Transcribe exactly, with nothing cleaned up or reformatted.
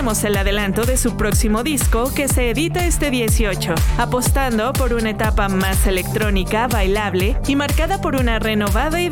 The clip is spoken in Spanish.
tenemos el adelanto de su próximo disco que se edita este dieciocho, apostando por una etapa más electrónica, bailable y marcada por una renovada identidad